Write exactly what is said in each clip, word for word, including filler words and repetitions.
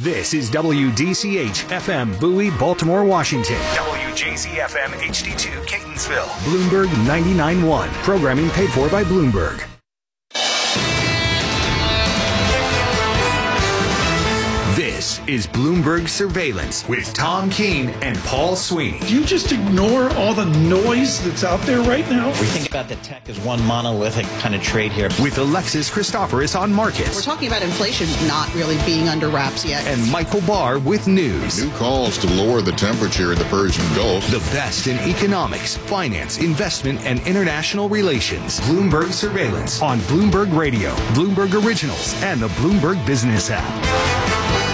This is W D C H F M Bowie, Baltimore, Washington. W J Z F M H D two, Catonsville. Bloomberg ninety-nine point one. Programming paid for by Bloomberg. This is Bloomberg Surveillance with Tom Keene and Paul Sweeney. Do you just ignore all the noise that's out there right now? We think about the tech as one monolithic kind of trade here. With Alexis Christoforous on markets. We're talking about inflation not really being under wraps yet. And Michael Barr with news. New calls to lower the temperature in the Persian Gulf. The best in economics, finance, investment, and international relations. Bloomberg Surveillance on Bloomberg Radio, Bloomberg Originals, and the Bloomberg Business app.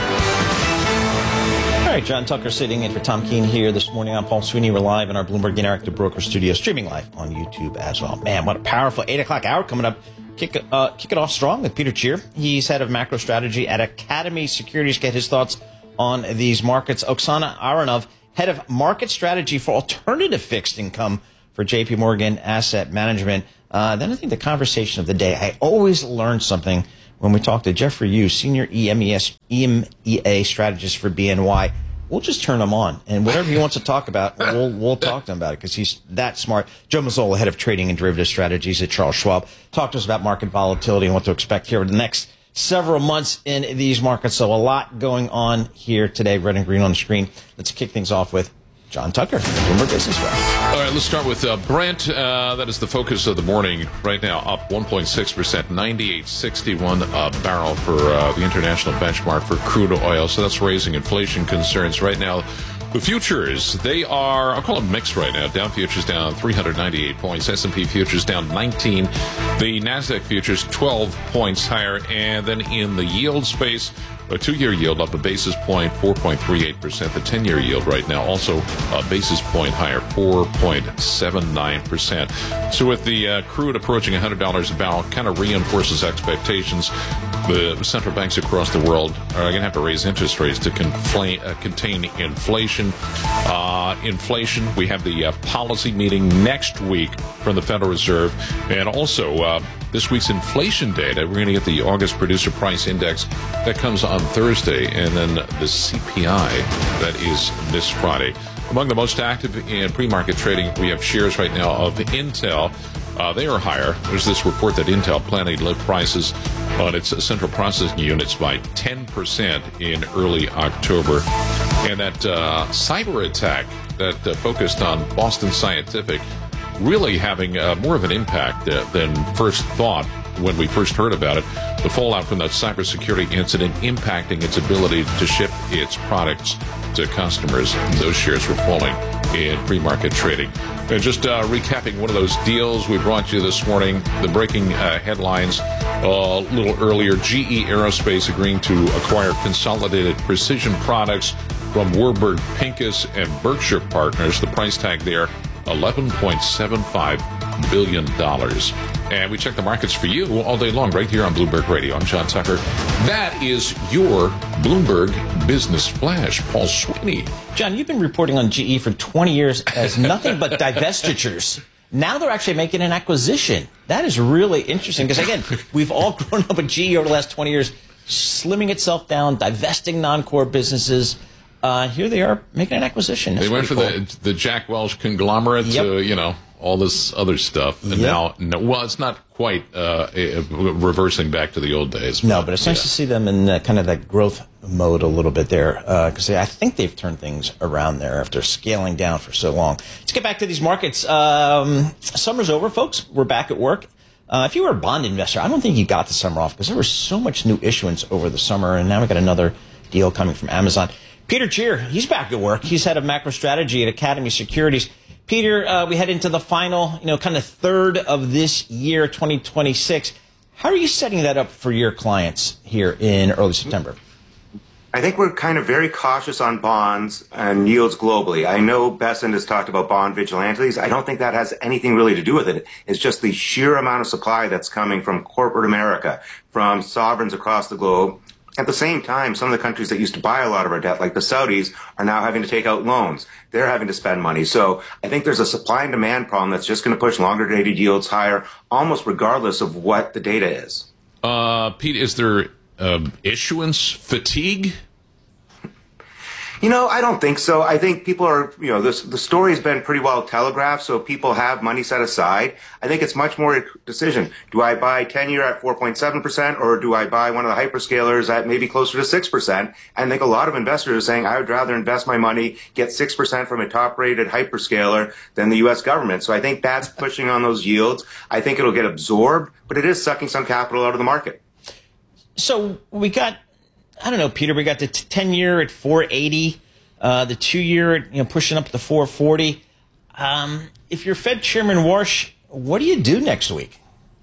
All right, John Tucker sitting in for Tom Keene here this morning. I'm Paul Sweeney. We're live in our Bloomberg Interactive Broker studio, streaming live on YouTube as well. Man, what a powerful eight o'clock hour coming up. Kick, uh, kick it off strong with Peter Cheer. He's head of macro strategy at Academy Securities. Get his thoughts on these markets. Oksana Aronov, head of market strategy for alternative fixed income for J P Morgan Asset Management. Uh, then I think the conversation of the day. I always learn something when we talk to Jeffrey Yu, senior E M E S, E M E A strategist for B N Y. We'll just turn him on, and whatever he wants to talk about, we'll we'll talk to him about it because he's that smart. Joe Mazzola, head of trading and derivative strategies at Charles Schwab, talked to us about market volatility and what to expect here over the next several months in these markets. So a lot going on here today, red and green on the screen. Let's kick things off with John Tucker, Bloomberg Business Week. All right, let's start with uh, Brent. Uh, that is the focus of the morning right now, up one point six percent, ninety-eight sixty-one a barrel for uh, the international benchmark for crude oil. So that's raising inflation concerns right now. The futures, they are, I'll call them mixed right now. Dow futures down three hundred ninety-eight points. S and P futures down nineteen. The NASDAQ futures twelve points higher. And then in the yield space, a two-year yield up a basis point, four point three eight percent. The ten-year yield right now also a basis point higher, four point seven nine percent. So with the uh, crude approaching one hundred dollars a barrel, kind of reinforces expectations. The central banks across the world are going to have to raise interest rates to confl- uh, contain inflation. Uh, inflation, we have the uh, policy meeting next week from the Federal Reserve. And also, uh, this week's inflation data, we're going to get the August Producer Price Index. That comes on Thursday. And then the C P I, that is this Friday. Among the most active in pre-market trading, we have shares right now of Intel. Uh, they are higher. There's this report that Intel planning to lift prices on its central processing units by ten percent in early October. And that uh, cyber attack that uh, focused on Boston Scientific really having uh, more of an impact uh, than first thought when we first heard about it. The fallout from that cybersecurity incident impacting its ability to ship its products to customers. Those shares were falling in pre-market trading. And just uh, recapping one of those deals we brought you this morning, the breaking uh, headlines uh, a little earlier. G E Aerospace agreeing to acquire Consolidated Precision Products from Warburg Pincus and Berkshire Partners. The price tag there, eleven point seven five billion dollars. And we check the markets for you all day long right here on Bloomberg Radio. I'm John Tucker. That is your Bloomberg Business Flash. Paul Sweeney. John, you've been reporting on G E for twenty years as nothing but divestitures. Now they're actually making an acquisition. That is really interesting because, again, we've all grown up with G E over the last twenty years, slimming itself down, divesting non-core businesses. Uh, here they are making an acquisition. That's they went for cool. the the Jack Welch conglomerate, yep. uh, you know, all this other stuff. And yep. now, no, well, it's not quite uh, reversing back to the old days. No, but it's nice yeah. to see them in uh, kind of that growth mode a little bit there because uh, I think they've turned things around there after scaling down for so long. Let's get back to these markets. Um, summer's over, folks. We're back at work. Uh, if you were a bond investor, I don't think you got the summer off because there was so much new issuance over the summer, and now we got another deal coming from Amazon. Peter Cheer, he's back at work. He's head of macro strategy at Academy Securities. Peter, uh, we head into the final, you know, kind of third of this year, twenty twenty-six. How are you setting that up for your clients here in early September? I think we're kind of very cautious on bonds and yields globally. I know Bessent has talked about bond vigilantes. I don't think that has anything really to do with it. It's just the sheer amount of supply that's coming from corporate America, from sovereigns across the globe. At the same time, some of the countries that used to buy a lot of our debt, like the Saudis, are now having to take out loans. They're having to spend money. So I think there's a supply and demand problem that's just going to push longer dated yields higher, almost regardless of what the data is. Uh, Pete, is there um, issuance fatigue? You know, I don't think so. I think people are, you know, this, the story's been pretty well telegraphed, so people have money set aside. I think it's much more a decision. Do I buy ten-year at four point seven percent, or do I buy one of the hyperscalers at maybe closer to six percent? And I think a lot of investors are saying, I would rather invest my money, get six percent from a top-rated hyperscaler than the U S government. So I think that's pushing on those yields. I think it'll get absorbed, but it is sucking some capital out of the market. So we got, I don't know, Peter, we got the ten-year at four eighty, uh, the two-year at, you know, pushing up to four forty. Um, if you're Fed Chairman Warsh, what do you do next week?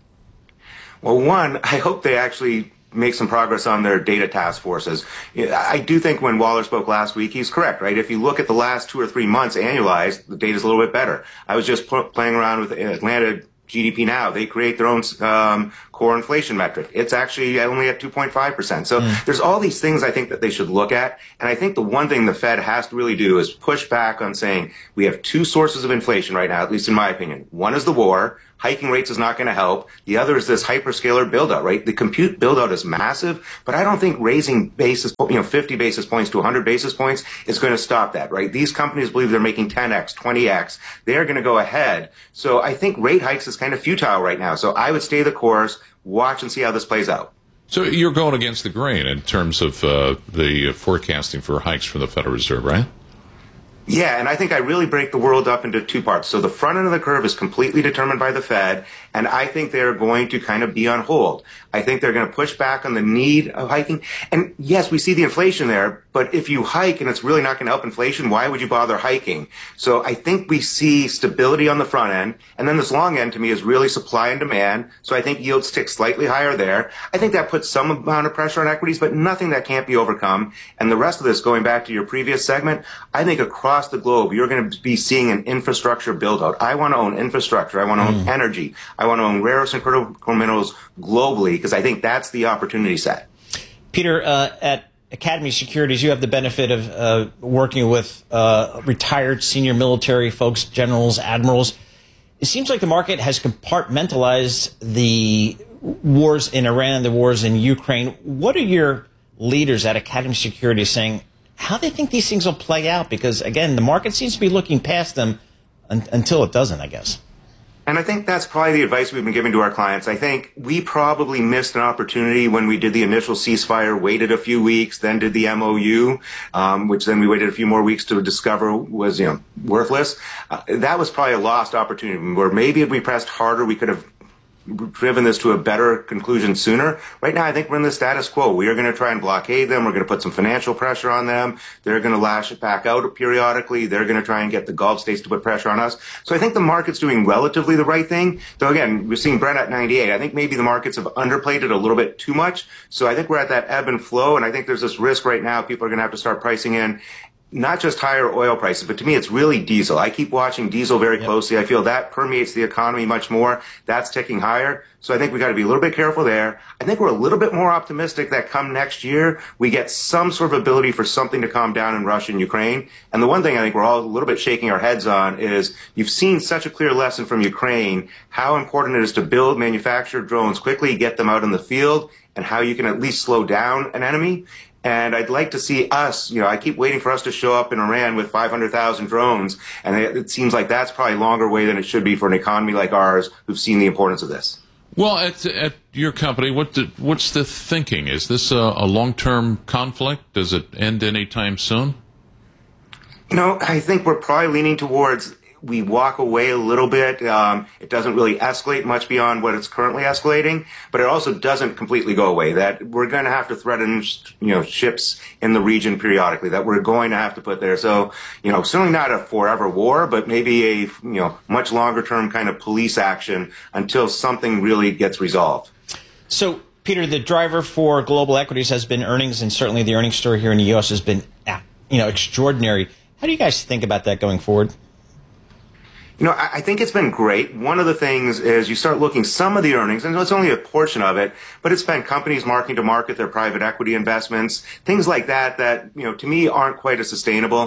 Well, one, I hope they actually make some progress on their data task forces. I do think when Waller spoke last week, he's correct, right? If you look at the last two or three months annualized, the data's a little bit better. I was just pl- playing around with Atlanta G D P Now. They create their own um, core inflation metric. It's actually only at two point five percent. So mm. there's all these things I think that they should look at. And I think the one thing the Fed has to really do is push back on saying we have two sources of inflation right now, at least in my opinion. One is the war. Hiking rates is not going to help. The other is this hyperscaler build-out, right? The compute build-out is massive, but I don't think raising basis, you know, fifty basis points to one hundred basis points is going to stop that, right? These companies believe they're making ten X, twenty X. They're going to go ahead. So I think rate hikes is kind of futile right now. So I would stay the course, watch and see how this plays out. So you're going against the grain in terms of uh, the forecasting for hikes from the Federal Reserve, right? Yeah, and I think I really break the world up into two parts. So the front end of the curve is completely determined by the Fed, and I think they're going to kind of be on hold. I think they're going to push back on the need of hiking. And yes, we see the inflation there, but if you hike and it's really not going to help inflation, why would you bother hiking? So I think we see stability on the front end, and then this long end to me is really supply and demand. So I think yields tick slightly higher there. I think that puts some amount of pressure on equities, but nothing that can't be overcome. And the rest of this, going back to your previous segment, I think across the globe, you're going to be seeing an infrastructure build out. I want to own infrastructure. I want to own mm. energy. I want to own rare earths and critical minerals globally, because I think that's the opportunity set. Peter, uh, at Academy Securities, you have the benefit of uh, working with uh, retired senior military folks, generals, admirals. It seems like the market has compartmentalized the wars in Iran, the wars in Ukraine. What are your leaders at Academy Securities saying, how they think these things will play out? Because, again, the market seems to be looking past them un- until it doesn't, I guess. And I think that's probably the advice we've been giving to our clients. I think we probably missed an opportunity when we did the initial ceasefire, waited a few weeks, then did the M O U, um, which then we waited a few more weeks to discover was, you know, worthless. Uh, that was probably a lost opportunity, where maybe if we pressed harder, we could have driven this to a better conclusion sooner. Right now, I think we're in the status quo. We are going to try and blockade them. We're going to put some financial pressure on them. They're going to lash it back out periodically. They're going to try and get the Gulf states to put pressure on us. So I think the market's doing relatively the right thing. Though, again, we're seeing Brent at ninety-eight. I think maybe the markets have underplayed it a little bit too much. So I think we're at that ebb and flow, and I think there's this risk right now people are going to have to start pricing in not just higher oil prices, but to me, it's really diesel. I keep watching diesel very closely. I feel that permeates the economy much more. That's ticking higher. So I think we got to be a little bit careful there. I think we're a little bit more optimistic that come next year, we get some sort of ability for something to calm down in Russia and Ukraine. And the one thing I think we're all a little bit shaking our heads on is you've seen such a clear lesson from Ukraine, how important it is to build, manufacture drones quickly, get them out in the field, and how you can at least slow down an enemy. And I'd like to see us, you know, I keep waiting for us to show up in Iran with five hundred thousand drones. And it, it seems like that's probably a longer way than it should be for an economy like ours who've seen the importance of this. Well, at, at your company, what the, what's the thinking? Is this a, a long-term conflict? Does it end anytime soon? You know, I think we're probably leaning towards we walk away a little bit. Um, it doesn't really escalate much beyond what it's currently escalating, but it also doesn't completely go away. That we're going to have to threaten, you know, ships in the region periodically. That we're going to have to put there. So, you know, certainly not a forever war, but maybe a, you know, much longer term kind of police action until something really gets resolved. So, Peter, the driver for global equities has been earnings, and certainly the earnings story here in the U S has been, you know, extraordinary. How do you guys think about that going forward? You know, I think it's been great. One of the things is you start looking some of the earnings, and it's only a portion of it, but it's been companies marking to market their private equity investments, things like that, that, you know, to me aren't quite as sustainable.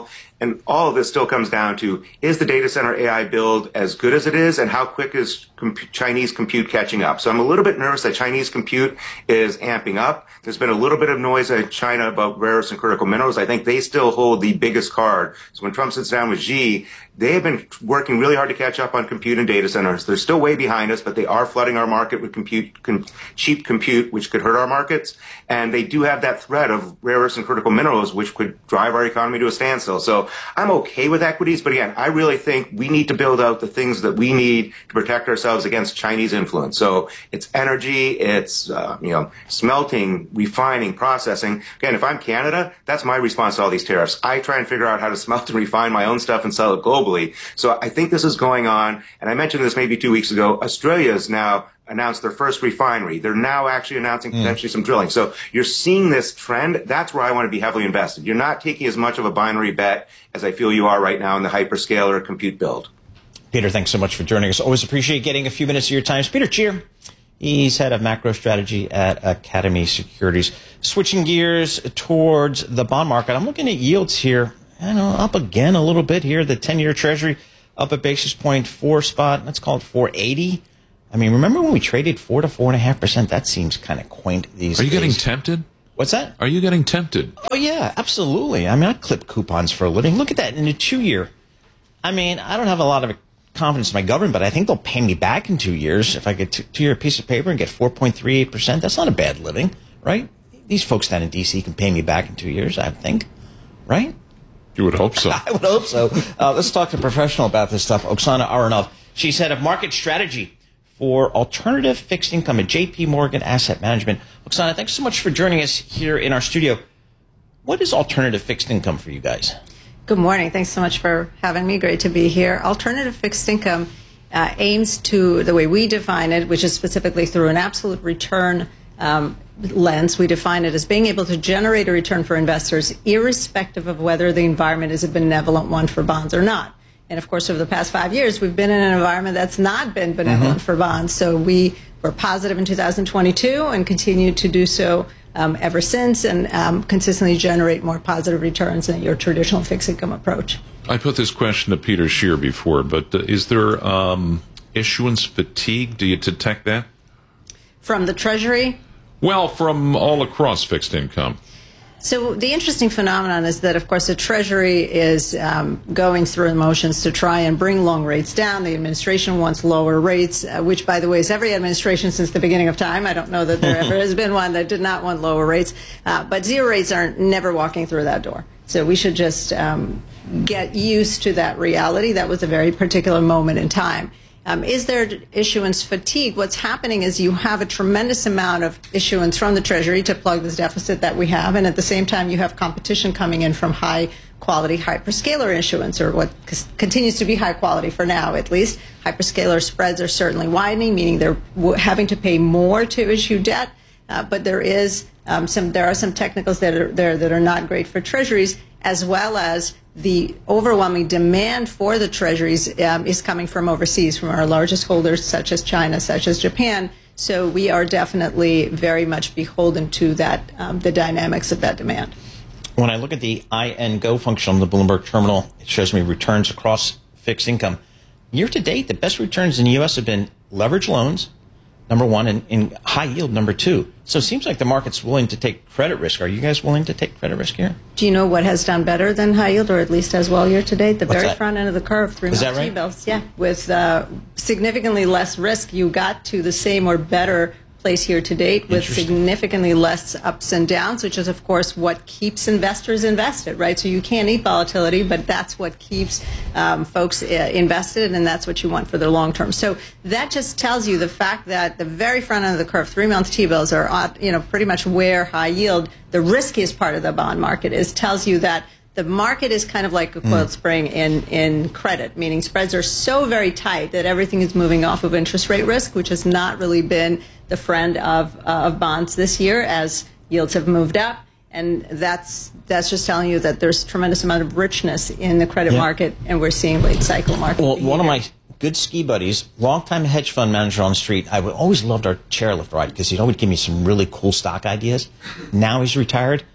And all of this still comes down to, is the data center A I build as good as it is, and how quick is comp- Chinese compute catching up? So I'm a little bit nervous that Chinese compute is amping up. There's been a little bit of noise in China about rare earths and critical minerals. I think they still hold the biggest card. So when Trump sits down with Xi, they have been working really hard to catch up on compute and data centers. They're still way behind us, but they are flooding our market with compute, com- cheap compute, which could hurt our markets. And they do have that threat of rare earths and critical minerals, which could drive our economy to a standstill. So I'm okay with equities, but again, I really think we need to build out the things that we need to protect ourselves against Chinese influence. So it's energy, it's uh, you know, smelting, refining, processing. Again, if I'm Canada, that's my response to all these tariffs. I try and figure out how to smelt and refine my own stuff and sell it globally. So I think this is going on, and I mentioned this maybe two weeks ago. Australia has now announced their first refinery. They're now actually announcing potentially mm. some drilling. So you're seeing this trend. That's where I want to be heavily invested. You're not taking as much of a binary bet as I feel you are right now in the hyperscaler compute build. Peter, thanks so much for joining us. Always appreciate getting a few minutes of your time. Peter Cheer, he's head of macro strategy at Academy Securities. Switching gears towards the bond market, I'm looking at yields here. I know, up again a little bit here. The ten-year Treasury up a basis point, four spot. Let's call it four eighty. I mean, remember when we traded four to four and a half percent? That seems kind of quaint these days. Are you days. getting tempted? What's that? Are you getting tempted? Oh yeah, absolutely. I mean, I clip coupons for a living. Look at that in a two-year. I mean, I don't have a lot of confidence in my government, but I think they'll pay me back in two years if I get a two-year piece of paper and get four point three eight percent. That's not a bad living, right? These folks down in D C can pay me back in two years, I think, right? You would hope so. I would hope so. Uh, let's talk to a professional about this stuff. Oksana Aronov. She's head of market strategy for alternative fixed income at J P Morgan Asset Management. Oksana, thanks so much for joining us here in our studio. What is alternative fixed income for you guys? Good morning. Thanks so much for having me. Great to be here. Alternative fixed income uh, aims to, the way we define it, which is specifically through an absolute return um, lens, we define it as being able to generate a return for investors irrespective of whether the environment is a benevolent one for bonds or not. And of course, over the past five years, we've been in an environment that's not been benevolent mm-hmm. for bonds. So we were positive in two thousand twenty-two and continue to do so um, ever since, and um, consistently generate more positive returns than your traditional fixed income approach. I put this question to Peter Scheer before, but uh, is there um, issuance fatigue? Do you detect that? From the Treasury? Well, from all across fixed income. So the interesting phenomenon is that, of course, the Treasury is um, going through the motions to try and bring long rates down. The administration wants lower rates, uh, which, by the way, is every administration since the beginning of time. I don't know that there ever has been one that did not want lower rates. Uh, but zero rates are never walking through that door. So we should just um, get used to that reality. That was a very particular moment in time. Um, is there issuance fatigue? What's happening is you have a tremendous amount of issuance from the Treasury to plug this deficit that we have, and at the same time you have competition coming in from high-quality hyperscaler issuance, or what c- continues to be high quality for now, at least. Hyperscaler spreads are certainly widening, meaning they're w- having to pay more to issue debt, uh, but there is um, some there are some technicals that are there that are not great for Treasuries, as well as the overwhelming demand for the Treasuries um, is coming from overseas, from our largest holders, such as China, such as Japan. So we are definitely very much beholden to that, um, the dynamics of that demand. When I look at the I N Go function on the Bloomberg terminal, it shows me returns across fixed income. Year to date, the best returns in the U S have been leverage loans, number one, and, and high yield, number two. So it seems like the market's willing to take credit risk. Are you guys willing to take credit risk here? Do you know what has done better than high yield, or at least as well year to date? The What's very that? front end of the curve, three month right? T-bills. Yeah, with uh, significantly less risk, you got to the same or better place here to date, with significantly less ups and downs, which is, of course, what keeps investors invested, right? So you can't eat volatility, but that's what keeps um, folks uh, invested, and that's what you want for their long term. So that just tells you the fact that the very front end of the curve, three-month T-bills, are at, you know, pretty much where high yield, the riskiest part of the bond market is, tells you that the market is kind of like a coiled mm. spring in, in credit, meaning spreads are so very tight that everything is moving off of interest rate risk, which has not really been the friend of, uh, of bonds this year as yields have moved up. And that's that's just telling you that there's a tremendous amount of richness in the credit yeah. market, and we're seeing late cycle market Well, behavior. One of my good ski buddies, longtime hedge fund manager on the street, I would always loved our chairlift ride because he'd always give me some really cool stock ideas. Now he's retired.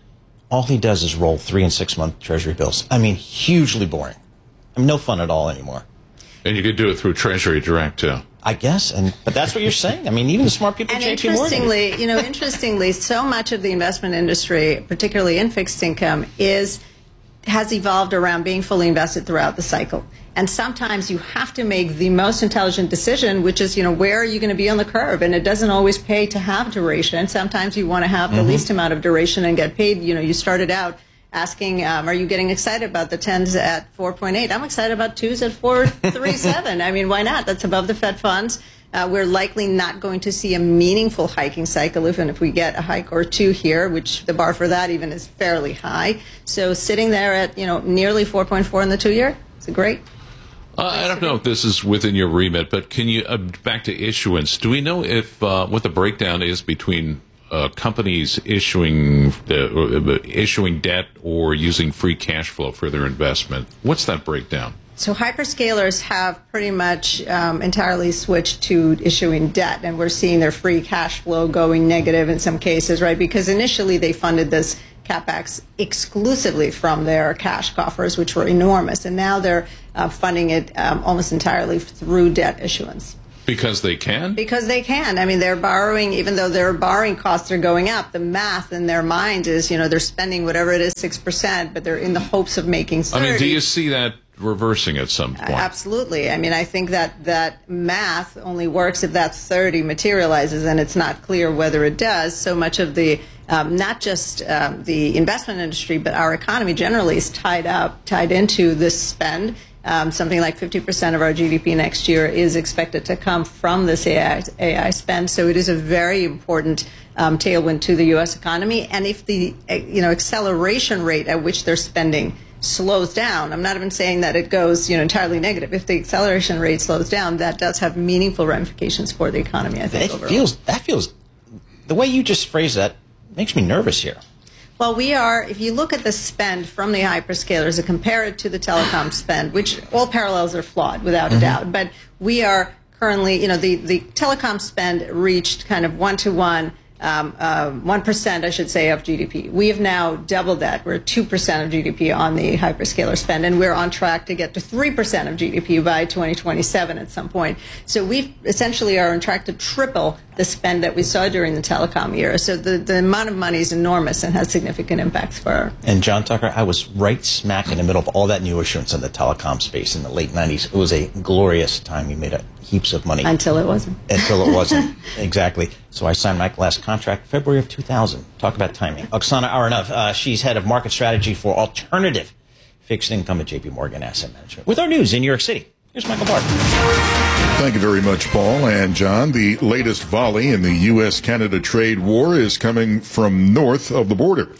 all he does is roll three and six month Treasury bills. I mean, hugely boring. I mean, no fun at all anymore. And you could do it through Treasury Direct, too. I guess, and but that's what you're saying. I mean, even the smart people at And J P Morgan. interestingly, you know, interestingly, so much of the investment industry, particularly in fixed income, is has evolved around being fully invested throughout the cycle. And sometimes you have to make the most intelligent decision, which is, you know, where are you going to be on the curve? And it doesn't always pay to have duration. Sometimes you want to have the mm-hmm. least amount of duration and get paid. You know, you started out asking, um, are you getting excited about the tens at four point eight? I'm excited about twos at four point three seven. I mean, why not? That's above the Fed funds. Uh, we're likely not going to see a meaningful hiking cycle, even if we get a hike or two here, which the bar for that even is fairly high. So sitting there at, you know, nearly four point four in the two-year, it's a great. Uh, I don't know if this is within your remit, but can you, uh, back to issuance, do we know if uh, what the breakdown is between uh, companies issuing uh, issuing debt or using free cash flow for their investment? What's that breakdown? So hyperscalers have pretty much um, entirely switched to issuing debt, and we're seeing their free cash flow going negative in some cases, right? Because initially they funded this CapEx exclusively from their cash coffers, which were enormous, and now they're uh, funding it um, almost entirely through debt issuance. Because they can? Because they can. I mean, they're borrowing, even though their borrowing costs are going up, the math in their mind is, you know, they're spending whatever it is, six percent, but they're in the hopes of making thirty. I mean, do you see that reversing at some point? Absolutely. I mean, I think that that math only works if that thirty materializes, and it's not clear whether it does. So much of the, um, not just um, the investment industry, but our economy generally is tied up, tied into this spend. Um, something like fifty percent of our G D P next year is expected to come from this A I, A I spend. So it is a very important um, tailwind to the U S economy. And if the uh, you know acceleration rate at which they're spending slows down, I'm not even saying that it goes you know entirely negative. If the acceleration rate slows down, that does have meaningful ramifications for the economy, I think, it overall. Feels, that feels, the way you just phrased that makes me nervous here. Well, we are, if you look at the spend from the hyperscalers and compare it to the telecom spend, which all parallels are flawed, without mm-hmm. a doubt, but we are currently, you know, the, the telecom spend reached kind of one-to-one, um, uh, one percent, I should say, of G D P. We have now doubled that. We're at two percent of G D P on the hyperscaler spend, and we're on track to get to three percent of G D P by twenty twenty-seven at some point. So we essentially are on track to triple the spend that we saw during the telecom era. So the, the amount of money is enormous and has significant impacts for our... And John Tucker, I was right smack in the middle of all that new issuance in the telecom space in the late nineties. It was a glorious time. You made a, heaps of money. Until it wasn't. Until it wasn't. Exactly. So I signed my last contract February of two thousand. Talk about timing. Oksana Aronov, uh, she's head of market strategy for alternative fixed income at J P Morgan Asset Management. With our news in New York City, here's Michael Barton. Thank you very much, Paul and John. The latest volley in the U S Canada trade war is coming from north of the border.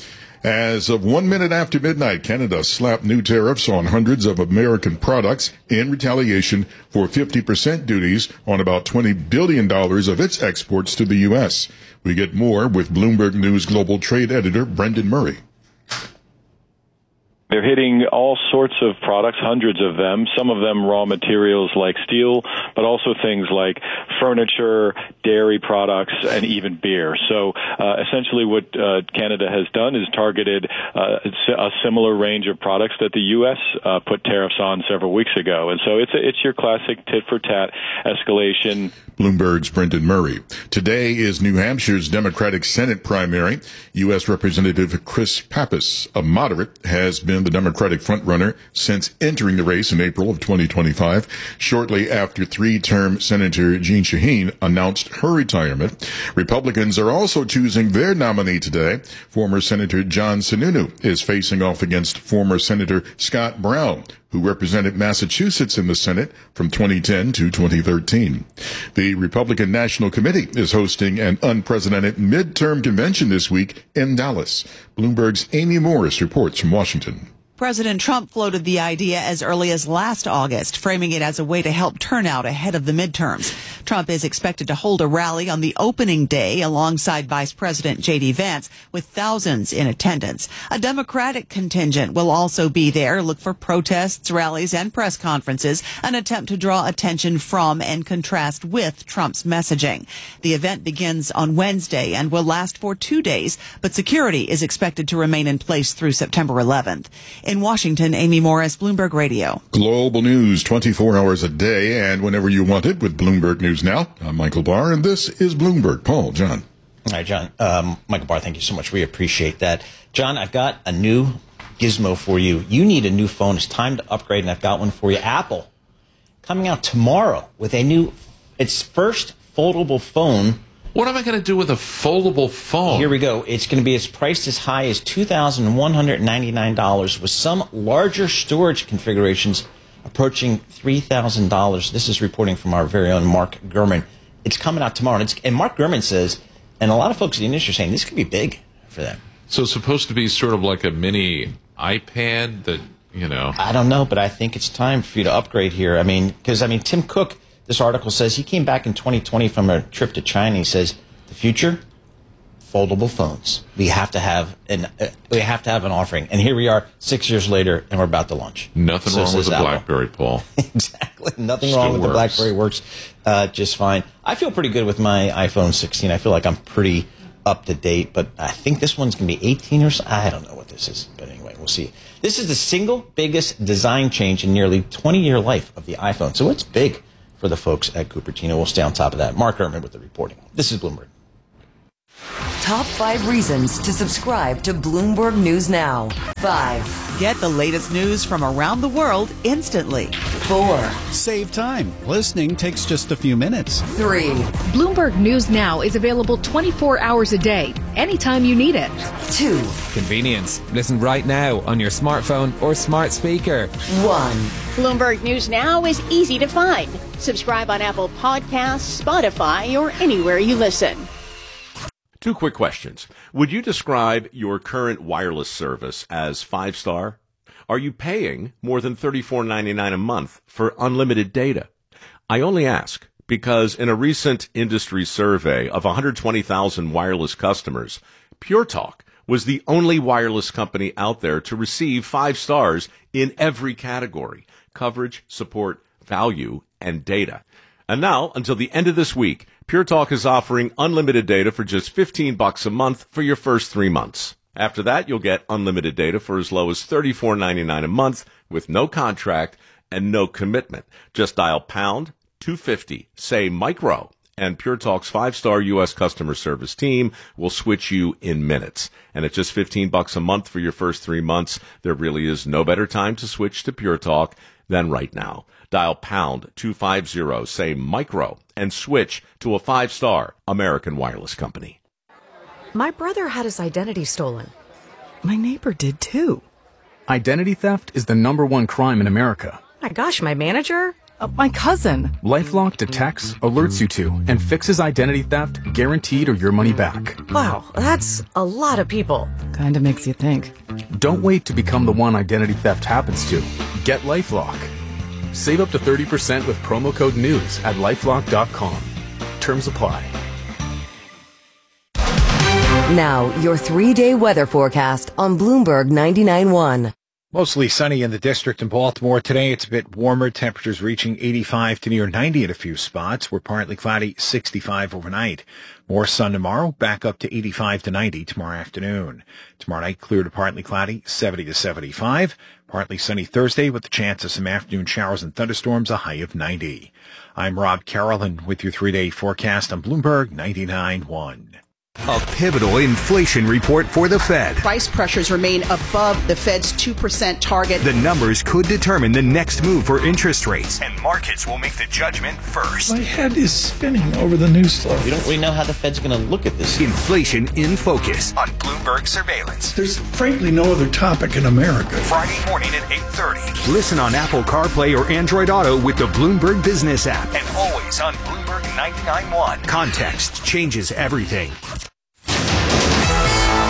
As of one minute after midnight, Canada slapped new tariffs on hundreds of American products in retaliation for fifty percent duties on about twenty billion dollars of its exports to the U S. We get more with Bloomberg News Global Trade Editor Brendan Murray. They're hitting all sorts of products, hundreds of them, some of them raw materials like steel, but also things like furniture, dairy products, and even beer. So uh, essentially what uh, Canada has done is targeted uh, a similar range of products that the U S uh, put tariffs on several weeks ago. And so it's, a, it's your classic tit-for-tat escalation. Bloomberg's Brendan Murray. Today is New Hampshire's Democratic Senate primary. U S Representative Chris Pappas, a moderate, has been the Democratic frontrunner since entering the race in April of twenty twenty-five, shortly after three-term Senator Jeanne Shaheen announced her retirement. Republicans are also choosing their nominee today. Former Senator John Sununu is facing off against former Senator Scott Brown, who represented Massachusetts in the Senate from twenty ten to twenty thirteen. The Republican National Committee is hosting an unprecedented midterm convention this week in Dallas. Bloomberg's Amy Morris reports from Washington. President Trump floated the idea as early as last August, framing it as a way to help turnout ahead of the midterms. Trump is expected to hold a rally on the opening day alongside Vice President J D Vance with thousands in attendance. A Democratic contingent will also be there, look for protests, rallies, and press conferences, an attempt to draw attention from and contrast with Trump's messaging. The event begins on Wednesday and will last for two days, but security is expected to remain in place through September eleventh. In Washington, Amy Morris, Bloomberg Radio. Global news twenty-four hours a day and whenever you want it with Bloomberg News Now. I'm Michael Barr, and this is Bloomberg. Paul, John. All right, John. Um, Michael Barr, thank you so much. We appreciate that. John, I've got a new gizmo for you. You need a new phone. It's time to upgrade, and I've got one for you. Apple coming out tomorrow with a new, its first foldable phone. What am I going to do with a foldable phone? Here we go. It's going to be as priced as high as two thousand one hundred ninety-nine dollars with some larger storage configurations approaching three thousand dollars. This is reporting from our very own Mark Gurman. It's coming out tomorrow. And, it's, and Mark Gurman says, and a lot of folks in the industry are saying, this could be big for them. So it's supposed to be sort of like a mini iPad that, you know. I don't know, but I think it's time for you to upgrade here. I mean, because, I mean, Tim Cook, this article says he came back in twenty twenty from a trip to China. He says, the future, foldable phones. We have to have an uh, we have to have an offering. And here we are six years later, and we're about to launch. Nothing so wrong with the Apple. BlackBerry, Paul. Exactly. Nothing Still wrong with works. the BlackBerry. Works uh, just fine. I feel pretty good with my iPhone sixteen. I feel like I'm pretty up to date, but I think this one's going to be eighteen or so. I don't know what this is, but anyway, we'll see. This is the single biggest design change in nearly twenty-year life of the iPhone. So it's big for the folks at Cupertino. We'll stay on top of that. Mark Gurman with the reporting. This is Bloomberg. Top five reasons to subscribe to Bloomberg News Now. Five. Get the latest news from around the world instantly. Four. Save time. Listening takes just a few minutes. Three. Bloomberg News Now is available twenty-four hours a day, anytime you need it. Two. Convenience. Listen right now on your smartphone or smart speaker. One. Bloomberg News Now is easy to find. Subscribe on Apple Podcasts, Spotify, or anywhere you listen. Two quick questions. Would you describe your current wireless service as five-star? Are you paying more than thirty-four ninety-nine a month for unlimited data? I only ask because in a recent industry survey of one hundred twenty thousand wireless customers, Pure Talk was the only wireless company out there to receive five stars in every category: coverage, support, value, and data. And now, until the end of this week, Pure Talk is offering unlimited data for just fifteen bucks a month for your first three months. After that, you'll get unlimited data for as low as thirty-four ninety-nine a month with no contract and no commitment. Just dial pound two fifty, say micro, and Pure Talk's five-star U S customer service team will switch you in minutes. And at just fifteen bucks a month for your first three months, there really is no better time to switch to Pure Talk than right now. Dial pound two fifty, say micro, and switch to a five-star American wireless company. My brother had his identity stolen. My neighbor did too. Identity theft is the number one crime in America. My gosh, my manager? Uh, my cousin. LifeLock detects, alerts you to, and fixes identity theft guaranteed or your money back. Wow, that's a lot of people. Kinda makes you think. Don't wait to become the one identity theft happens to. Get LifeLock. Save up to thirty percent with promo code NEWS at lifelock dot com. Terms apply. Now, your three-day weather forecast on Bloomberg ninety-nine point one. Mostly sunny in the district in Baltimore today. It's a bit warmer. Temperatures reaching eighty-five to near ninety in a few spots. We're partly cloudy, sixty-five overnight. More sun tomorrow, back up to eighty-five to ninety tomorrow afternoon. Tomorrow night, clear to partly cloudy, seventy to seventy-five. Partly sunny Thursday with the chance of some afternoon showers and thunderstorms, a high of ninety. I'm Rob Carroll, and with your three-day forecast on Bloomberg ninety-nine point one. A pivotal inflation report for the Fed. Price pressures remain above the Fed's two percent target. The numbers could determine the next move for interest rates, and markets will make the judgment first. My head is spinning over the news story. We don't really know how the Fed's going to look at this. Inflation in Focus on Bloomberg Surveillance. There's frankly no other topic in America. Friday morning at eight thirty. Listen on Apple CarPlay or Android Auto with the Bloomberg Business app, and always on Bloomberg ninety-nine point one. Context changes everything.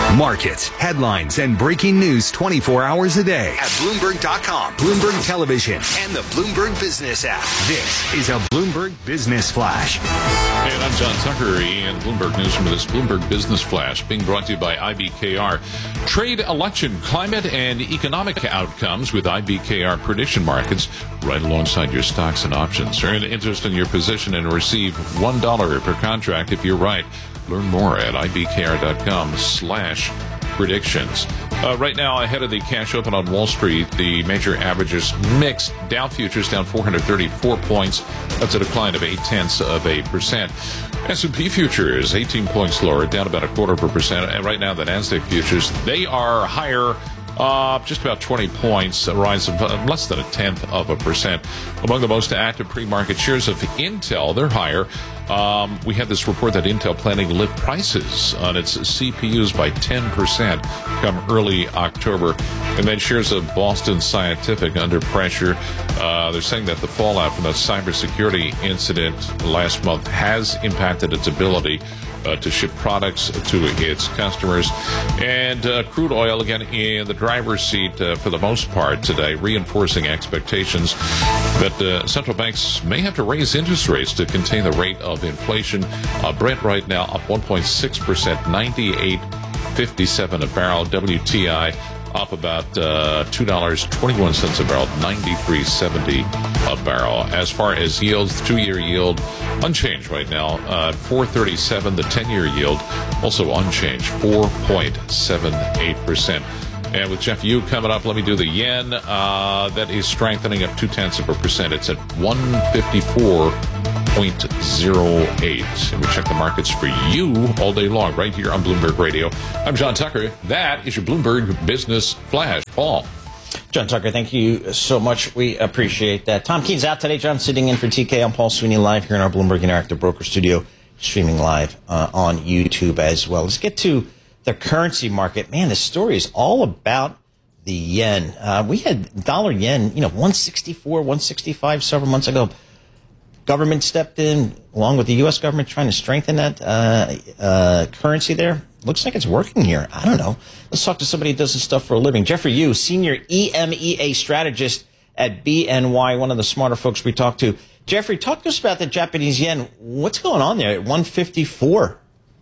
Markets, headlines, and breaking news twenty-four hours a day at Bloomberg dot com, Bloomberg Television, and the Bloomberg Business app. This is a Bloomberg Business Flash. And I'm John Tucker, and Bloomberg News from this Bloomberg Business Flash, being brought to you by I B K R. Trade, election, climate, and economic outcomes with I B K R prediction markets right alongside your stocks and options. Earn interest in your position and receive one dollar per contract if you're right. Learn more at I B K R dot com slash predictions. Uh, right now, ahead of the cash open on Wall Street, the major averages mixed. Dow futures down four hundred thirty-four points. That's a decline of eight tenths of a percent. S and P futures eighteen points lower, down about a quarter of a percent. And right now, the NASDAQ futures, they are higher, uh, just about twenty points, a rise of uh, less than a tenth of a percent. Among the most active pre-market shares of Intel, they're higher. Um, we had this report that Intel planning to lift prices on its C P Us by ten percent come early October. And then shares of Boston Scientific under pressure. Uh, they're saying that the fallout from that cybersecurity incident last month has impacted its ability Uh, to ship products to its customers. And uh, crude oil, again, in the driver's seat uh, for the most part today, reinforcing expectations that uh, central banks may have to raise interest rates to contain the rate of inflation. Uh, Brent right now up one point six percent, ninety-eight fifty-seven a barrel. W T I up about uh, two dollars and twenty-one cents a barrel, ninety-three seventy a barrel. As far as yields, the two-year yield unchanged right now, uh, four thirty-seven. The ten-year yield also unchanged, four point seven eight percent. And with Jeff Yu coming up, let me do the yen. Uh, that is strengthening up two tenths of a percent. It's at one fifty-four point zero eight. And we check the markets for you all day long right here on Bloomberg Radio. I'm John Tucker. That is your Bloomberg Business Flash. Paul. John Tucker, thank you so much. We appreciate that. Tom Keene's out today. John sitting in for T K. I'm Paul Sweeney live here in our Bloomberg Interactive Broker Studio, streaming live uh, on YouTube as well. Let's get to the currency market. Man, this story is all about the yen. Uh, we had dollar yen, you know, one sixty-four, one sixty-five several months ago. Government stepped in along with the U S government trying to strengthen that uh, uh, currency there. Looks like it's working here. I don't know. Let's talk to somebody who does this stuff for a living. Jeffrey Yu, senior E M E A strategist at B N Y, one of the smarter folks we talked to. Jeffrey, talk to us about the Japanese yen. What's going on there at one fifty-four?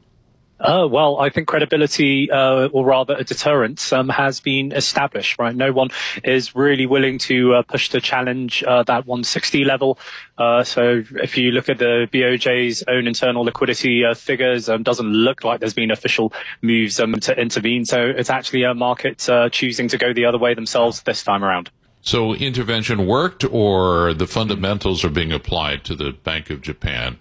Uh, well, I think credibility, uh, or rather a deterrent, um, has been established, right? No one is really willing to uh, push to challenge uh, that one sixty level. Uh, so if you look at the B O J's own internal liquidity uh, figures, um, doesn't look like there's been official moves um, to intervene. So it's actually a market uh, choosing to go the other way themselves this time around. So intervention worked, or the fundamentals are being applied to the Bank of Japan?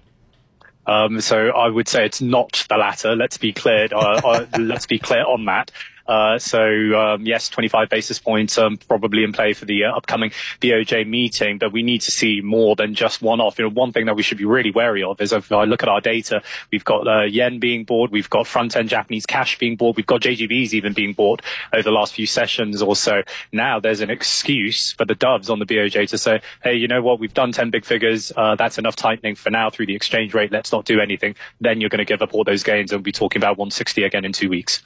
Um, so I would say it's not the latter. Let's be clear. Uh, uh, let's be clear on that. Uh, so, um, yes, twenty-five basis points, um, probably in play for the uh, upcoming B O J meeting, but we need to see more than just one off. You know, one thing that we should be really wary of is if I look at our data, we've got, uh, yen being bought, we've got front end Japanese cash being bought, we've got J G Bs even being bought over the last few sessions or so. Now there's an excuse for the doves on the B O J to say, hey, you know what, we've done ten big figures, uh, that's enough tightening for now through the exchange rate, let's not do anything. Then you're going to give up all those gains and we'll be talking about one sixty again in two weeks.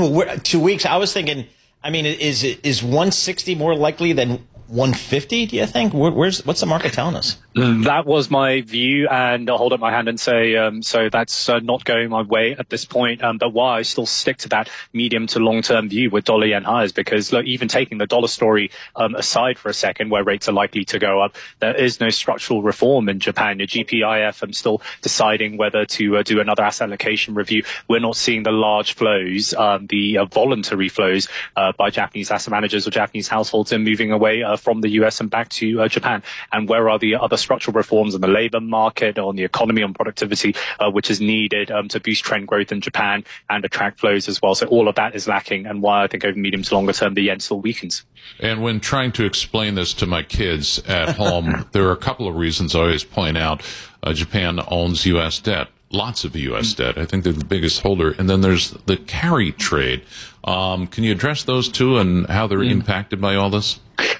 Two weeks. I was thinking, I mean, is is one sixty more likely than one fifty, do you think? Where, where's what's the market telling us? That was my view, and I'll hold up my hand and say, um, so that's uh, not going my way at this point. Um, but why I still stick to that medium to long-term view with dollar yen highs, because look, even taking the dollar story um, aside for a second, where rates are likely to go up, there is no structural reform in Japan. The G P I F, I'm still deciding whether to uh, do another asset allocation review. We're not seeing the large flows, um, the uh, voluntary flows uh, by Japanese asset managers or Japanese households in moving away uh, from the U S and back to uh, Japan. And where are the other structural reforms in the labor market, on the economy, on productivity, uh, which is needed um, to boost trend growth in Japan and attract flows as well? So all of that is lacking, and why I think over medium to longer term the yen still weakens. And when trying to explain this to my kids at home, there are a couple of reasons I always point out. Uh, Japan owns U S debt. Lots of U S debt. I think they're the biggest holder. And then there's the carry trade. Um, can you address those two and how they're mm. impacted by all this?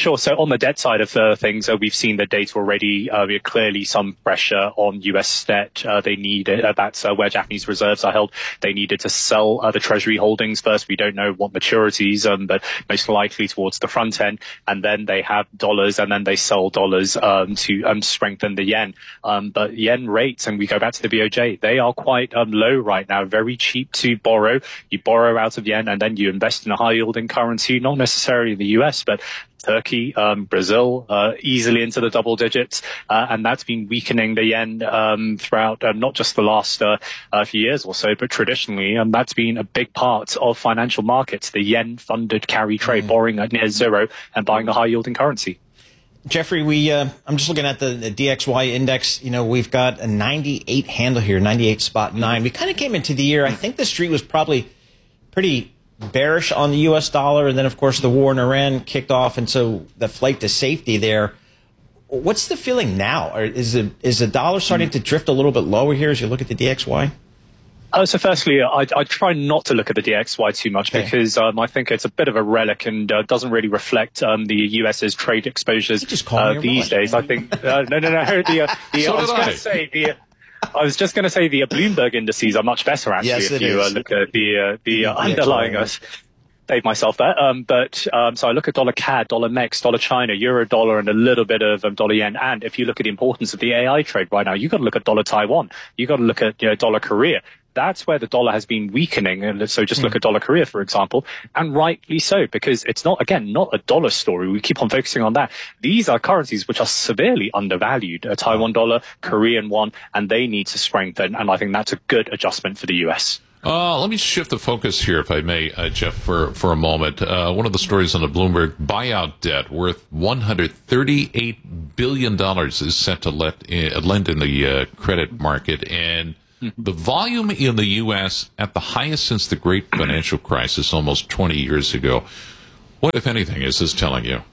sure. So on the debt side of uh, things, uh, we've seen the data already. Uh, we clearly some pressure on U S debt. Uh, they need uh, that's uh, where Japanese reserves are held. They needed to sell uh, the treasury holdings first. We don't know what maturities, um, but most likely towards the front end. And then they have dollars, and then they sell dollars um, to um, strengthen the yen. Um, but yen rates, and we go back to the B O J, they are quite um, low right now. Very cheap to borrow. You borrow out of yen, and then you invest in a high yielding currency, not necessarily in the U S, but Turkey, um, Brazil, uh, easily into the double digits. Uh, and that's been weakening the yen um, throughout um, not just the last uh, uh, few years or so, but traditionally. And that's been a big part of financial markets, the yen-funded carry trade, mm. borrowing at near zero and buying a high-yielding currency. Jeffrey, we uh, I'm just looking at the, the D X Y index. You know, we've got a ninety-eight handle here, ninety-eight spot nine. We kind of came into the year, I think the street was probably pretty bearish on the U S dollar, and then of course the war in Iran kicked off, and so the flight to safety there. What's the feeling now? Or is the is the dollar starting to drift a little bit lower here as you look at the D X Y? Uh, so firstly, I, I try not to look at the D X Y too much, okay, because um, I think it's a bit of a relic and uh, doesn't really reflect um, the US's trade exposures uh, these days. I think uh, no, no, no. The, uh, the, so I was going to say the. Uh, I was just going to say the uh, Bloomberg indices are much better, actually, yes, if you uh, look at the uh, the uh, underlying us. Save myself there. Um, but um, so I look at dollar C A D, dollar MEX, dollar China, euro dollar, and a little bit of um, dollar yen. And if you look at the importance of the A I trade right now, you've got to look at dollar Taiwan. You've got to look at you know, dollar Korea. That's where the dollar has been weakening. And so just mm. look at dollar Korea, for example, and rightly so, because it's not, again, not a dollar story. We keep on focusing on that. These are currencies which are severely undervalued, a Taiwan dollar, Korean won, and they need to strengthen. And I think that's a good adjustment for the U S. Uh, let me shift the focus here, if I may, uh, Jeff, for, for a moment. Uh, one of the stories on the Bloomberg, buyout debt worth one hundred thirty-eight billion dollars is set to let, uh, lend in the uh, credit market. And the volume in the U S at the highest since the great financial crisis almost twenty years ago. What, if anything, is this telling you?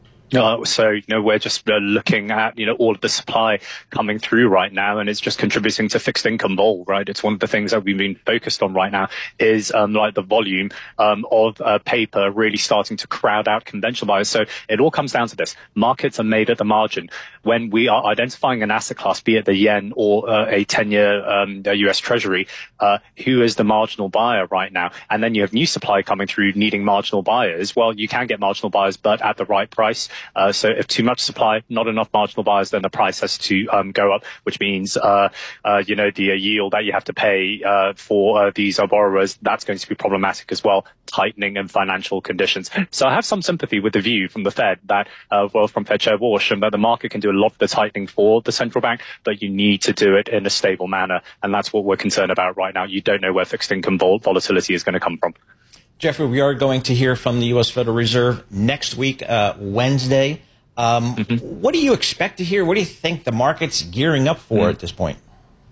Uh, so, you know, we're just uh, looking at, you know, all of the supply coming through right now, and it's just contributing to fixed income vol, right? It's one of the things that we've been focused on right now is, um, like the volume, um, of, uh, paper really starting to crowd out conventional buyers. So it all comes down to this. Markets are made at the margin. When we are identifying an asset class, be it the yen or uh, a ten-year, um, U S Treasury, uh, who is the marginal buyer right now? And then you have new supply coming through needing marginal buyers. Well, you can get marginal buyers, but at the right price. Uh, so if too much supply, not enough marginal buyers, then the price has to um, go up, which means, uh, uh, you know, the uh, yield that you have to pay uh, for uh, these uh, borrowers, that's going to be problematic as well, tightening in financial conditions. So I have some sympathy with the view from the Fed that, uh, well, from Fed Chair Walsh, that the market can do a lot of the tightening for the central bank, but you need to do it in a stable manner. And that's what we're concerned about right now. You don't know where fixed income vol- volatility is going to come from. Jeffrey, we are going to hear from the U S Federal Reserve next week, uh, Wednesday. Um, mm-hmm. What do you expect to hear? What do you think the market's gearing up for mm. at this point?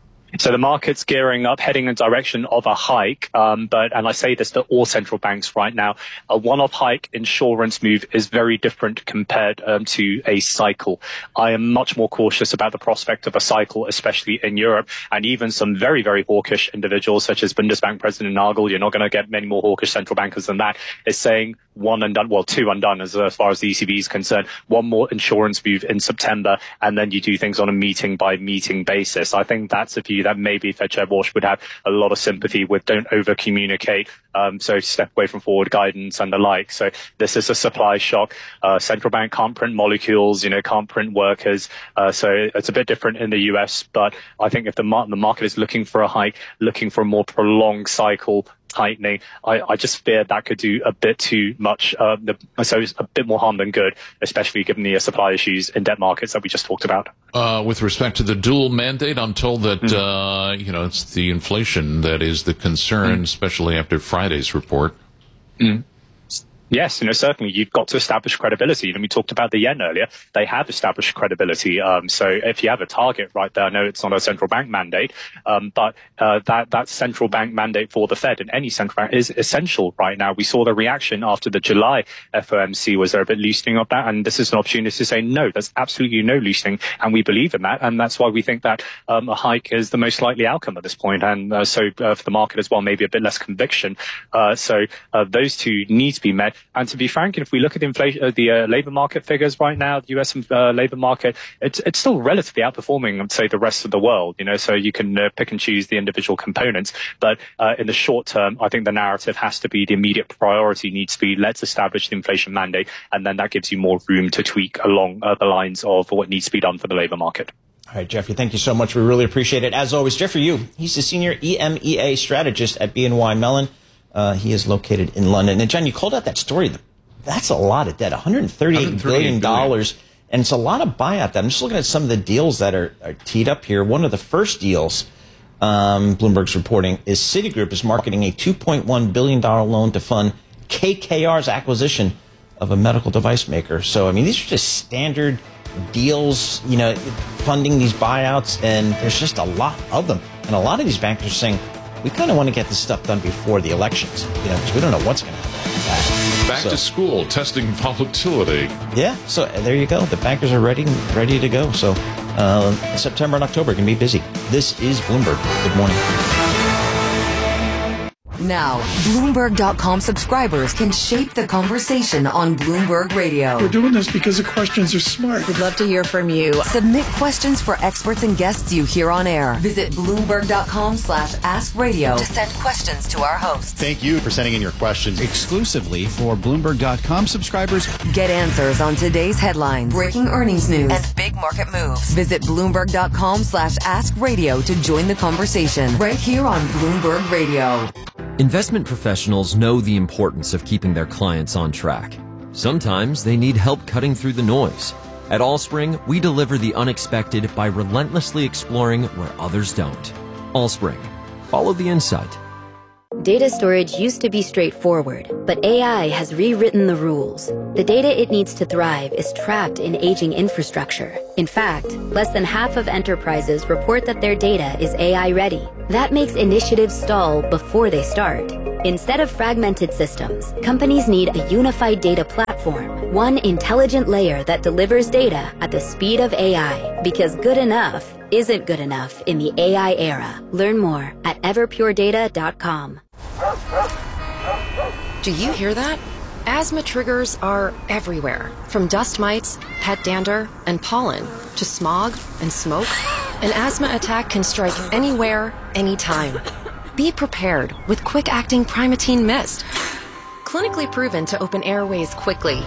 So the market's gearing up, heading in the direction of a hike. Um, but, and I say this to all central banks right now, a one-off hike insurance move is very different compared um, to a cycle. I am much more cautious about the prospect of a cycle, especially in Europe. And even some very, very hawkish individuals, such as Bundesbank President Nagel, you're not going to get many more hawkish central bankers than that, is saying one and done, well, two and done as, as far as the E C B is concerned, one more insurance move in September, and then you do things on a meeting by meeting basis. I think that's a view that maybe Fed Chair Walsh would have a lot of sympathy with. Don't over communicate. Um, so step away from forward guidance and the like. So this is a supply shock. Uh, central bank can't print molecules, you know, can't print workers. Uh, so it's a bit different in the U S, but I think if the, mar- the market is looking for a hike, looking for a more prolonged cycle, tightening, I, I just fear that could do a bit too much, uh, the, so it's a bit more harm than good, especially given the uh, supply issues in debt markets that we just talked about. Uh, with respect to the dual mandate, I'm told that, mm. uh, you know, it's the inflation that is the concern, mm. especially after Friday's report. Mm. Yes, you know, certainly you've got to establish credibility. And we talked about the yen earlier. They have established credibility. Um, so if you have a target right there, I know it's not a central bank mandate, um, but uh, that, that central bank mandate for the Fed and any central bank is essential right now. We saw the reaction after the July F O M C. Was there a bit loosening of that? And this is an opportunity to say, no, there's absolutely no loosening. And we believe in that. And that's why we think that um, a hike is the most likely outcome at this point. And uh, so uh, for the market as well, maybe a bit less conviction. Uh, so uh, those two need to be met. And to be frank, if we look at the inflation, uh, the uh, labor market figures right now, the U S uh, labor market, it's it's still relatively outperforming, I'd say, the rest of the world. You know, so you can uh, pick and choose the individual components. But uh, in the short term, I think the narrative has to be the immediate priority needs to be let's establish the inflation mandate, and then that gives you more room to tweak along uh, the lines of what needs to be done for the labor market. All right, Jeffrey, thank you so much. We really appreciate it. As always, Jeffrey Yu, he's the senior E M E A strategist at B N Y Mellon. Uh, he is located in London. And, John, you called out that story. That's a lot of debt, one hundred thirty-eight billion dollars. And it's a lot of buyout debt. I'm just looking at some of the deals that are, are teed up here. One of the first deals, um, Bloomberg's reporting, is Citigroup is marketing a two point one billion dollars loan to fund K K R's acquisition of a medical device maker. So, I mean, these are just standard deals, you know, funding these buyouts, and there's just a lot of them. And a lot of these bankers are saying, we kind of want to get this stuff done before the elections, you know, because we don't know what's going to happen. Back so, to school, testing volatility. Yeah, so there you go. The bankers are ready, ready to go. So uh, September and October can be busy. This is Bloomberg. Good morning. Now, Bloomberg dot com subscribers can shape the conversation on Bloomberg Radio. We're doing this because the questions are smart. We'd love to hear from you. Submit questions for experts and guests you hear on air. Visit Bloomberg dot com slash ask radio to send questions to our hosts. Thank you for sending in your questions exclusively for Bloomberg dot com subscribers. Get answers on today's headlines, breaking earnings news, and big market moves. Visit Bloomberg dot com slash ask radio to join the conversation right here on Bloomberg Radio. Investment professionals know the importance of keeping their clients on track. Sometimes they need help cutting through the noise. At Allspring, we deliver the unexpected by relentlessly exploring where others don't. Allspring. Follow the insight. Data storage used to be straightforward, but A I has rewritten the rules. The data it needs to thrive is trapped in aging infrastructure. In fact, less than half of enterprises report that their data is A I ready. That makes initiatives stall before they start. Instead of fragmented systems, companies need a unified data platform, one intelligent layer that delivers data at the speed of A I, because good enough isn't good enough in the A I era. Learn more at everpure data dot com. Do you hear that? Asthma triggers are everywhere, from dust mites, pet dander, and pollen, to smog and smoke. An asthma attack can strike anywhere, anytime. Be prepared with quick-acting Primatene Mist. Clinically proven to open airways quickly.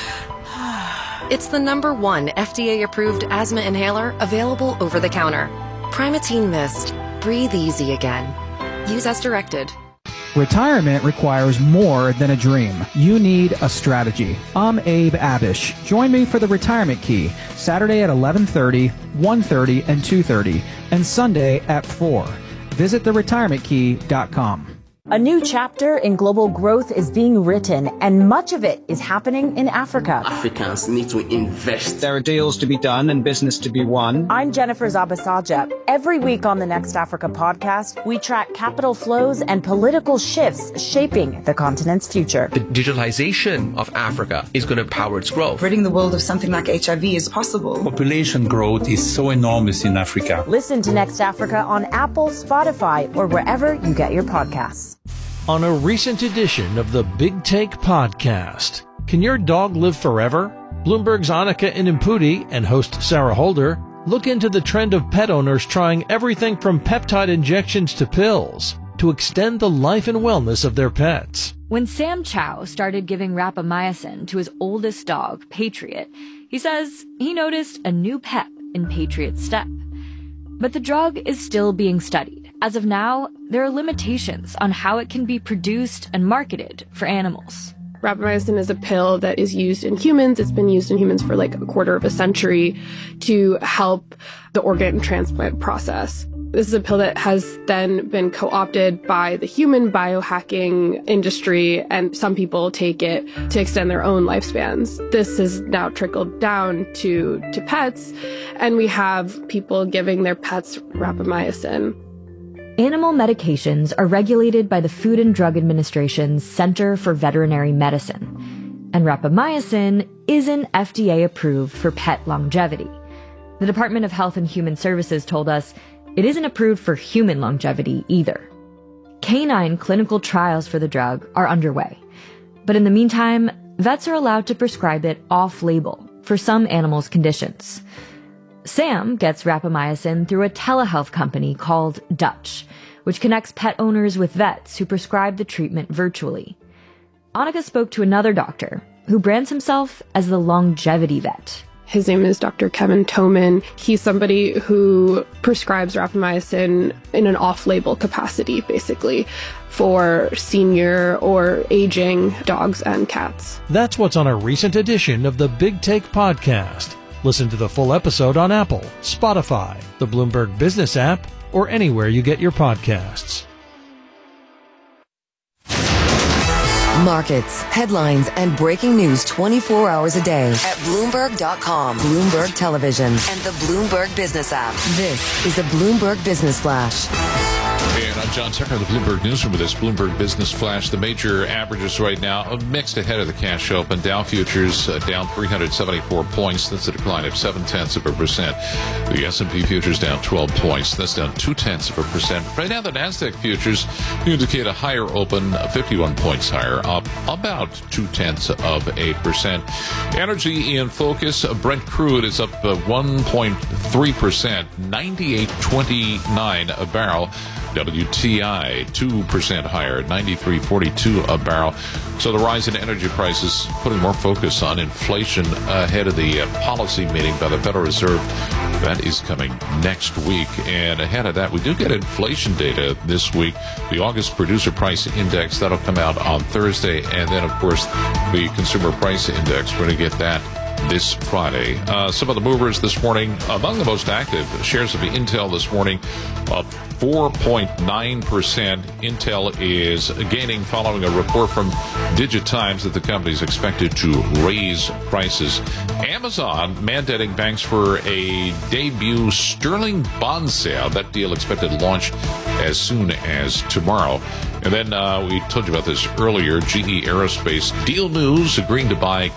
It's the number one F D A-approved asthma inhaler available over the counter. Primatene Mist. Breathe easy again. Use as directed. Retirement requires more than a dream. You need a strategy. I'm Abe Abish. Join me for the Retirement Key, Saturday at eleven thirty, one thirty, and two thirty, and Sunday at four. Visit the retirement key dot com. A new chapter in global growth is being written, and much of it is happening in Africa. Africans need to invest. There are deals to be done and business to be won. I'm Jennifer Zabasaja. Every week on the Next Africa podcast, we track capital flows and political shifts shaping the continent's future. The digitalization of Africa is going to power its growth. Ridding the world of something like H I V is possible. Population growth is so enormous in Africa. Listen to Next Africa on Apple, Spotify, or wherever you get your podcasts. On a recent edition of the Big Take podcast, can your dog live forever? Bloomberg's Annika Inimpudi and host Sarah Holder look into the trend of pet owners trying everything from peptide injections to pills to extend the life and wellness of their pets. When Sam Chow started giving rapamycin to his oldest dog, Patriot, he says he noticed a new pep in Patriot's step. But the drug is still being studied. As of now, there are limitations on how it can be produced and marketed for animals. Rapamycin is a pill that is used in humans. It's been used in humans for like a quarter of a century to help the organ transplant process. This is a pill that has then been co-opted by the human biohacking industry, and some people take it to extend their own lifespans. This has now trickled down to, to pets, and we have people giving their pets rapamycin. Animal medications are regulated by the Food and Drug Administration's Center for Veterinary Medicine, and rapamycin isn't F D A approved for pet longevity. The Department of Health and Human Services told us it isn't approved for human longevity either. Canine clinical trials for the drug are underway. But in the meantime, vets are allowed to prescribe it off-label for some animals' conditions. Sam gets rapamycin through a telehealth company called Dutch, which connects pet owners with vets who prescribe the treatment virtually. Annika spoke to another doctor who brands himself as the longevity vet. His name is Doctor Kevin Toman. He's somebody who prescribes rapamycin in an off-label capacity, basically, for senior or aging dogs and cats. That's what's on a recent edition of the Big Take Podcast. Listen to the full episode on Apple, Spotify, the Bloomberg Business app, or anywhere you get your podcasts. Markets, headlines, and breaking news twenty-four hours a day at Bloomberg dot com, Bloomberg Television, and the Bloomberg Business app. This is a Bloomberg Business Flash. And I'm John Tucker, the Bloomberg Newsroom with this Bloomberg Business Flash. The major averages right now are mixed ahead of the cash open. Dow futures uh, down three hundred seventy-four points. That's a decline of seven tenths of a percent. The S and P futures down twelve points. That's down two tenths of a percent. Right now, the Nasdaq futures indicate a higher open, fifty-one points higher, up about two tenths of a percent. Energy in focus. Brent crude is up uh, one point three percent, ninety-eight twenty-nine a barrel. W T I two percent higher, ninety-three forty-two a barrel. So the rise in energy prices putting more focus on inflation ahead of the uh, policy meeting by the Federal Reserve. That is coming next week. And ahead of that, we do get inflation data this week. The August Producer Price Index, that'll come out on Thursday. And then, of course, the Consumer Price Index, we're going to get that this Friday. Uh, some of the movers this morning, among the most active, shares of Intel this morning, up four point nine percent. Intel is gaining following a report from DigiTimes that the company is expected to raise prices. Amazon mandating banks for a debut sterling bond sale. That deal expected to launch as soon as tomorrow. And then uh, we told you about this earlier. G E Aerospace deal news, agreeing to buy